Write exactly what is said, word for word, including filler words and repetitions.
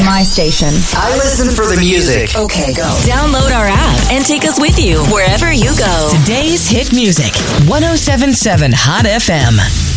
my station. I listen for the music. Okay, go. Download our app and take us with you wherever you go. Today's hit music. one oh seven point seven Hot F M.